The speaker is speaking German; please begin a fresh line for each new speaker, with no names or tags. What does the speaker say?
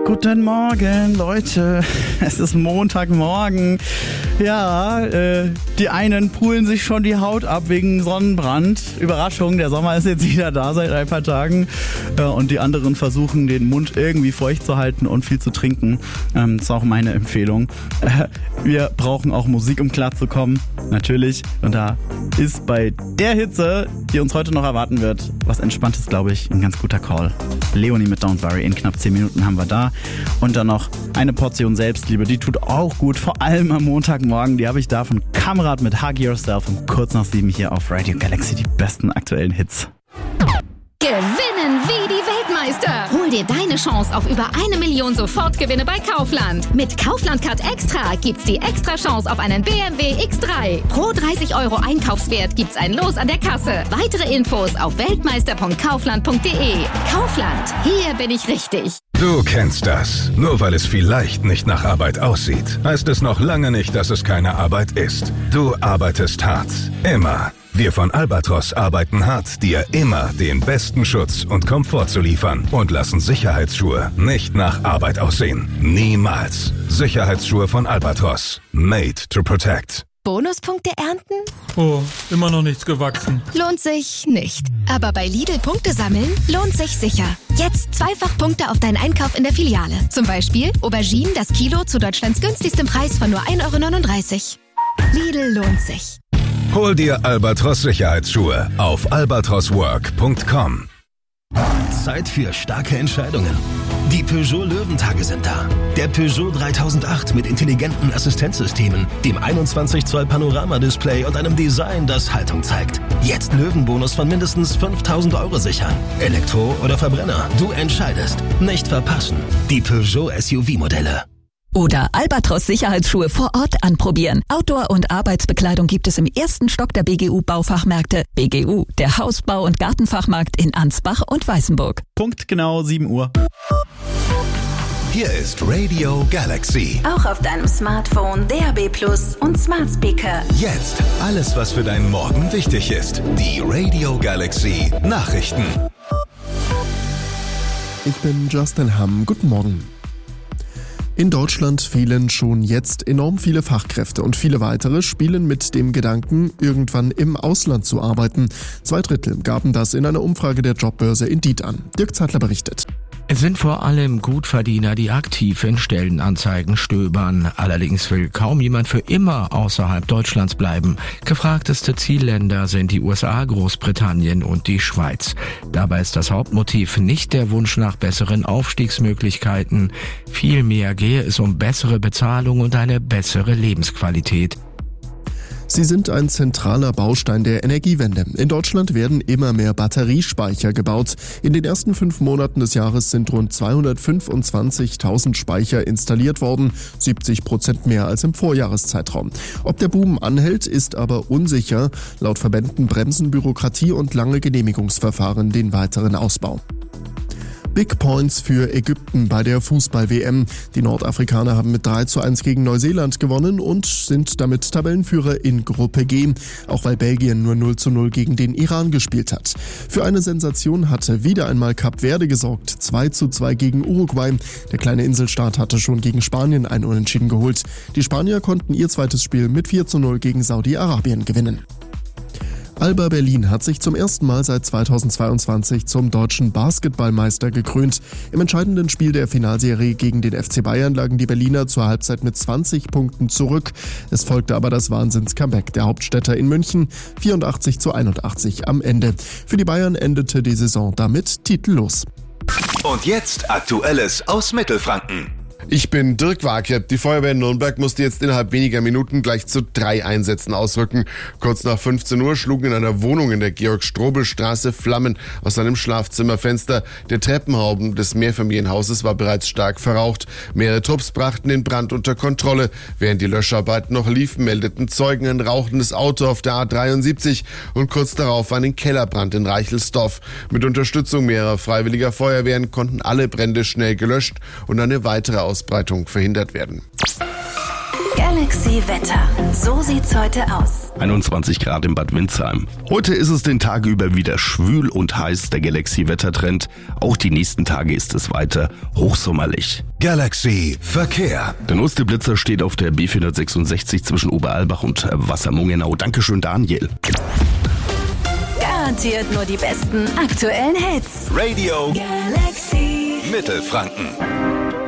Guten Morgen, Leute. Es ist Montagmorgen. Ja, die einen pulen sich schon die Haut ab wegen Sonnenbrand. Überraschung, der Sommer ist jetzt wieder da seit ein paar Tagen. Und die anderen versuchen, den Mund irgendwie feucht zu halten und viel zu trinken. Das ist auch meine Empfehlung. Wir brauchen auch Musik, um klarzukommen. Natürlich. Und da ist bei der Hitze, die uns heute noch erwarten wird, was Entspanntes, glaube ich, ein ganz guter Call. Leonie mit Don't Worry. In knapp 10 Minuten haben wir da. Und dann noch eine Portion Selbstliebe, die tut auch gut, vor allem am Montagmorgen. Die habe ich da von Kamerad mit Hug Yourself um kurz nach 7 hier auf Radio Galaxy, die besten aktuellen Hits.
Gewinnen wie die Weltmeister. Hol dir deine Chance auf über 1 Million Sofortgewinne bei Kaufland. Mit Kaufland Card Extra gibt's die extra Chance auf einen BMW X3. Pro 30 € Einkaufswert gibt's ein Los an der Kasse. Weitere Infos auf weltmeister.kaufland.de. Kaufland, hier bin ich richtig.
Du kennst das. Nur weil es vielleicht nicht nach Arbeit aussieht, heißt es noch lange nicht, dass es keine Arbeit ist. Du arbeitest hart. Immer. Wir von Albatros arbeiten hart, dir immer den besten Schutz und Komfort zu liefern und lassen Sicherheitsschuhe nicht nach Arbeit aussehen. Niemals. Sicherheitsschuhe von Albatros. Made to protect.
Bonuspunkte ernten?
Oh, immer noch nichts gewachsen.
Lohnt sich nicht. Aber bei Lidl Punkte sammeln lohnt sich sicher. Jetzt zweifach Punkte auf deinen Einkauf in der Filiale. Zum Beispiel Auberginen das Kilo zu Deutschlands günstigstem Preis von nur 1,39 €. Lidl lohnt sich.
Hol dir Albatros Sicherheitsschuhe auf albatroswork.com.
Zeit für starke Entscheidungen. Die Peugeot Löwentage sind da. Der Peugeot 3008 mit intelligenten Assistenzsystemen, dem 21 Zoll Panoramadisplay und einem Design, das Haltung zeigt. Jetzt Löwenbonus von mindestens 5.000 € sichern. Elektro oder Verbrenner, du entscheidest. Nicht verpassen. Die Peugeot SUV-Modelle.
Oder Albatros Sicherheitsschuhe vor Ort anprobieren. Outdoor- und Arbeitsbekleidung gibt es im ersten Stock der BGU Baufachmärkte. BGU, der Hausbau- und Gartenfachmarkt in Ansbach und Weißenburg.
Punkt genau 7 Uhr.
Hier ist Radio Galaxy.
Auch auf deinem Smartphone, DAB+ und Smart Speaker.
Jetzt alles, was für deinen Morgen wichtig ist. Die Radio Galaxy Nachrichten.
Ich bin Justin Hamm. Guten Morgen. In Deutschland fehlen schon jetzt enorm viele Fachkräfte und viele weitere spielen mit dem Gedanken, irgendwann im Ausland zu arbeiten. 2/3 gaben das in einer Umfrage der Jobbörse Indeed an. Dirk Zeitler berichtet.
Es sind vor allem Gutverdiener, die aktiv in Stellenanzeigen stöbern. Allerdings will kaum jemand für immer außerhalb Deutschlands bleiben. Gefragteste Zielländer sind die USA, Großbritannien und die Schweiz. Dabei ist das Hauptmotiv nicht der Wunsch nach besseren Aufstiegsmöglichkeiten. Vielmehr gehe es um bessere Bezahlung und eine bessere Lebensqualität.
Sie sind ein zentraler Baustein der Energiewende. In Deutschland werden immer mehr Batteriespeicher gebaut. In den ersten 5 Monaten des Jahres sind rund 225.000 Speicher installiert worden, 70% mehr als im Vorjahreszeitraum. Ob der Boom anhält, ist aber unsicher. Laut Verbänden bremsen Bürokratie und lange Genehmigungsverfahren den weiteren Ausbau. Big Points für Ägypten bei der Fußball-WM. Die Nordafrikaner haben mit 3:1 gegen Neuseeland gewonnen und sind damit Tabellenführer in Gruppe G, auch weil Belgien nur 0:0 gegen den Iran gespielt hat. Für eine Sensation hatte wieder einmal Kap Verde gesorgt, 2:2 gegen Uruguay. Der kleine Inselstaat hatte schon gegen Spanien ein Unentschieden geholt. Die Spanier konnten ihr zweites Spiel mit 4:0 gegen Saudi-Arabien gewinnen. Alba Berlin hat sich zum ersten Mal seit 2022 zum deutschen Basketballmeister gekrönt. Im entscheidenden Spiel der Finalserie gegen den FC Bayern lagen die Berliner zur Halbzeit mit 20 Punkten zurück. Es folgte aber das Wahnsinns-Comeback der Hauptstädter in München, 84:81 am Ende. Für die Bayern endete die Saison damit titellos.
Und jetzt Aktuelles aus Mittelfranken.
Ich bin Dirk Warkrepp. Die Feuerwehr in Nürnberg musste jetzt innerhalb weniger Minuten gleich zu 3 Einsätzen ausrücken. Kurz nach 15 Uhr schlugen in einer Wohnung in der Georg-Strobel-Straße Flammen aus einem Schlafzimmerfenster. Der Treppenhauben des Mehrfamilienhauses war bereits stark verraucht. Mehrere Trupps brachten den Brand unter Kontrolle. Während die Löscharbeiten noch liefen, meldeten Zeugen ein rauchendes Auto auf der A73 und kurz darauf einen Kellerbrand in Reichelsdorf. Mit Unterstützung mehrerer freiwilliger Feuerwehren konnten alle Brände schnell gelöscht und eine weitere Ausbreitung verhindert werden.
Galaxy Wetter. So sieht's heute aus.
21 Grad in Bad Windsheim. Heute ist es den Tag über wieder schwül und heiß, der Galaxy-Wettertrend. Auch die nächsten Tage ist es weiter hochsommerlich.
Galaxy Verkehr.
Der neueste Blitzer steht auf der B466 zwischen Oberalbach und Wassermungenau. Dankeschön, Daniel.
Garantiert nur die besten aktuellen Hits.
Radio
Galaxy
Mittelfranken.